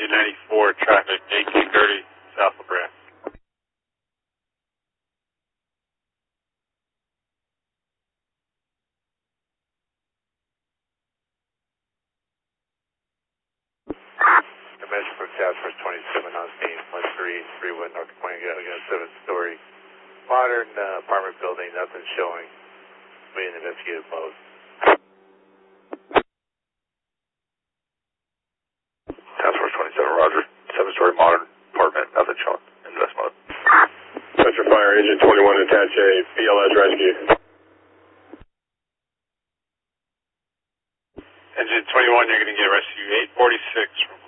294, traffic 1830, South La Brea. The measure for Task Force 27 on scene, 133 North Point, got a 7-story modern apartment building, nothing showing. We in investigative mode. Task Force 27, roger. 7-story modern apartment, nothing showing. Invest mode. Metro Fire, Engine 21, attach a BLS rescue. Engine 21, you're going to get rescue 846 from